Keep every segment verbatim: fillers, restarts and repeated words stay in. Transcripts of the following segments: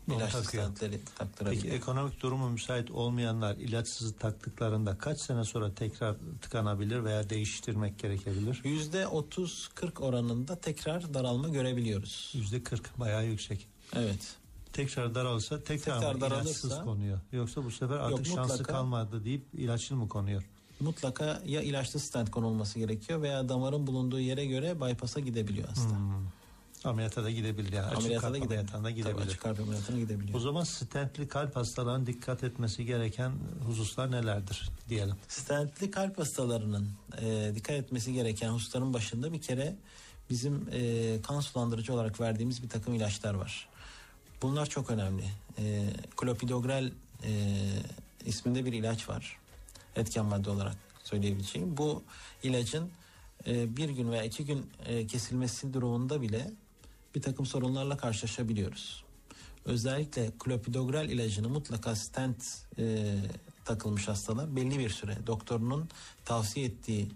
İlaçlı stentleri taktırabiliyor. Peki ekonomik durumu müsait olmayanlar ilaçsız taktıklarında kaç sene sonra tekrar tıkanabilir veya değiştirmek gerekebilir? yüzde otuz kırk oranında tekrar daralma görebiliyoruz. yüzde kırk bayağı yüksek. Evet. Tekrar daralsa tekrar, tekrar ilaçsız konuyor. Yoksa bu sefer artık yok, şansı mutlaka, kalmadı deyip ilaçlı mı konuyor? Mutlaka ya ilaçlı stent konulması gerekiyor veya damarın bulunduğu yere göre bypass'a gidebiliyor hasta. Hmm. Ameliyata da gidebilir yani. Açık kalp ameliyatına gidebilir. Tabii açık kalp ameliyatına gidebiliyor. O zaman stentli kalp hastalarının dikkat etmesi gereken hususlar nelerdir diyelim? Stentli kalp hastalarının e, dikkat etmesi gereken hususların başında bir kere bizim e, kan sulandırıcı olarak verdiğimiz bir takım ilaçlar var. Bunlar çok önemli. E, klopidogrel e, isminde bir ilaç var. Etken madde olarak söyleyebileceğim. Bu ilacın e, bir gün veya iki gün e, kesilmesi durumunda bile bir takım sorunlarla karşılaşabiliyoruz. Özellikle klopidogrel ilacını mutlaka stent e, takılmış hastalar belli bir süre doktorunun tavsiye ettiği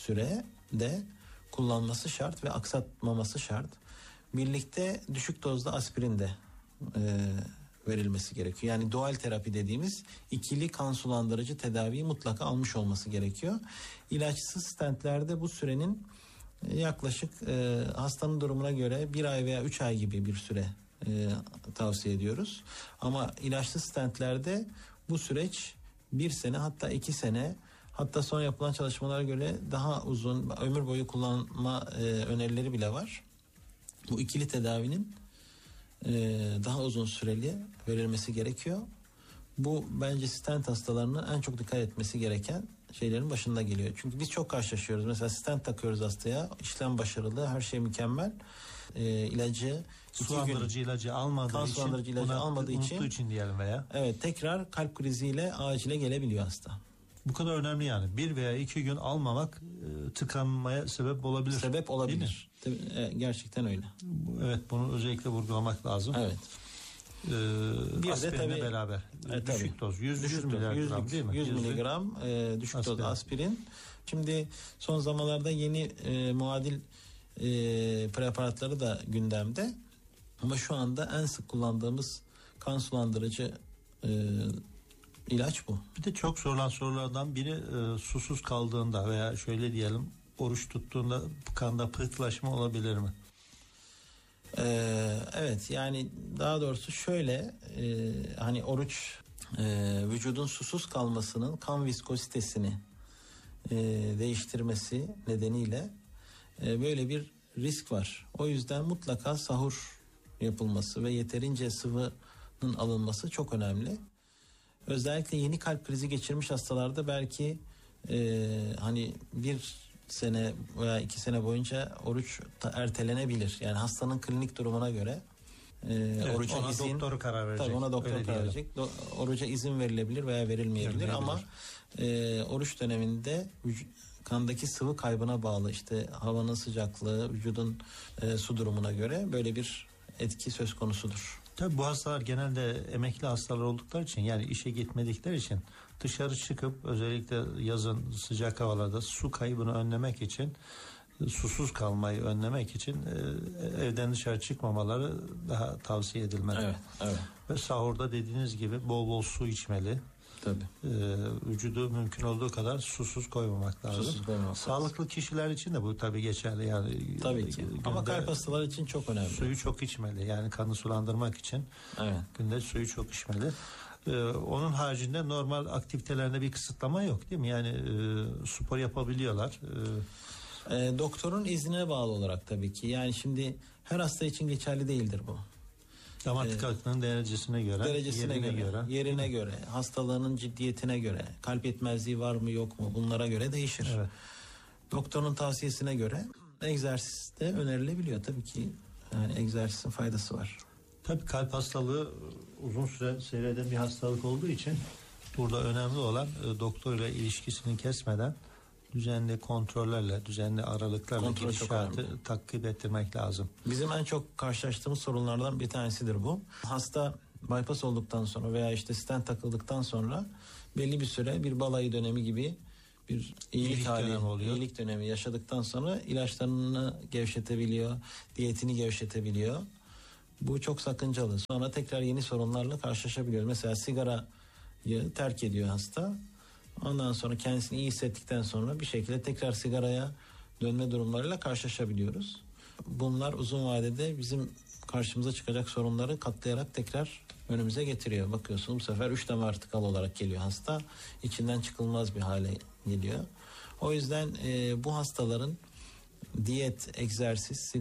sürede kullanması şart ve aksatmaması şart. Birlikte düşük dozda aspirin de e, verilmesi gerekiyor. Yani dual terapi dediğimiz ikili kan sulandırıcı tedaviyi mutlaka almış olması gerekiyor. İlaçsız stentlerde bu sürenin yaklaşık e, hastanın durumuna göre bir ay veya üç ay gibi bir süre e, tavsiye ediyoruz. Ama ilaçlı stentlerde bu süreç bir sene hatta iki sene, hatta son yapılan çalışmalara göre daha uzun ömür boyu kullanma e, önerileri bile var. Bu ikili tedavinin e, daha uzun süreli verilmesi gerekiyor. Bu bence stent hastalarının en çok dikkat etmesi gereken şeylerin başında geliyor. Çünkü biz çok karşılaşıyoruz. Mesela stent takıyoruz hastaya. İşlem başarılı, her şey mükemmel. Ee, ilacı sulandırıcı ilacı almadığı kan için, sulandırıcı ilacı almadığı için, için diyelim veya. Evet, tekrar kalp kriziyle acile gelebiliyor hasta. Bu kadar önemli yani. Bir veya iki gün almamak e, tıkanmaya sebep olabilir. Sebep olabilir. E, gerçekten öyle. Evet, bunu özellikle vurgulamak lazım. Evet. Ee, bir aspirinle de tabii, beraber e, düşük tabii. doz yüz, düşük yüz miligram yüz, değil mi? yüz miligram e, düşük doz aspirin. Şimdi son zamanlarda yeni e, muadil e, preparatları da gündemde. Ama şu anda en sık kullandığımız kan sulandırıcı e, ilaç bu. Bir de çok sorulan sorulardan biri e, susuz kaldığında veya şöyle diyelim oruç tuttuğunda kanda pıhtılaşma olabilir mi? Ee, evet, yani daha doğrusu şöyle e, hani oruç e, vücudun susuz kalmasının kan viskozitesini e, değiştirmesi nedeniyle e, böyle bir risk var. O yüzden mutlaka sahur yapılması ve yeterince sıvının alınması çok önemli. Özellikle yeni kalp krizi geçirmiş hastalarda belki e, hani bir sene veya iki sene boyunca oruç ertelenebilir. Yani hastanın klinik durumuna göre e, evet, oruca ona izin, doktoru karar verecek. Tabii ona doktor karar verecek. Do, oruca izin verilebilir veya verilmeyebilir ama e, oruç döneminde vücut, kandaki sıvı kaybına bağlı, işte havanın sıcaklığı, vücudun e, su durumuna göre böyle bir etki söz konusudur. Tabii bu hastalar genelde emekli hastalar oldukları için, yani işe gitmedikleri için dışarı çıkıp özellikle yazın sıcak havalarda su kaybını önlemek için, susuz kalmayı önlemek için e, evden dışarı çıkmamaları daha tavsiye edilmeli. Evet, evet. Ve sahurda dediğiniz gibi bol bol su içmeli. Tabii. Ee, vücudu mümkün olduğu kadar susuz koymamak lazım. Susuz koymamak Sağlıklı lazım. Kişiler için de bu tabii geçerli yani. Tabii ki. Ama kalp hastaları için çok önemli. Suyu çok içmeli. Yani kanı sulandırmak için. Evet. Günde suyu çok içmeli. Ee, onun haricinde normal aktivitelerinde bir kısıtlama yok değil mi? Yani e, spor yapabiliyorlar. Ee, e, doktorun iznine bağlı olarak tabii ki. Yani şimdi her hasta için geçerli değildir bu. Damar tıkanıklığının derecesine göre, derecesine yerine göre, göre, yerine göre, hastalığının ciddiyetine göre, kalp yetmezliği var mı yok mu, bunlara göre değişir. Evet. Doktorun tavsiyesine göre egzersiz de önerilebiliyor tabii ki. Yani egzersizin faydası var. Tabii kalp hastalığı uzun süre seyreden bir hastalık olduğu için burada önemli olan doktorla ilişkisini kesmeden düzenli kontrollerle, düzenli aralıklarla gidişatı takip ettirmek lazım. Bizim en çok karşılaştığımız sorunlardan bir tanesidir bu. Hasta bypass olduktan sonra veya işte stent takıldıktan sonra belli bir süre bir balayı dönemi gibi bir iyilik, iyilik hali, dönemi oluyor. İyilik dönemi yaşadıktan sonra ilaçlarını gevşetebiliyor, diyetini gevşetebiliyor. Bu çok sakıncalı. Sonra tekrar yeni sorunlarla karşılaşabiliyoruz. Mesela sigarayı terk ediyor hasta. Ondan sonra kendisini iyi hissettikten sonra bir şekilde tekrar sigaraya dönme durumlarıyla karşılaşabiliyoruz. Bunlar uzun vadede bizim karşımıza çıkacak sorunları katlayarak tekrar önümüze getiriyor. Bakıyorsun bu sefer üç damar tıkalı olarak geliyor hasta. İçinden çıkılmaz bir hale geliyor. O yüzden e, bu hastaların diyet, egzersiz,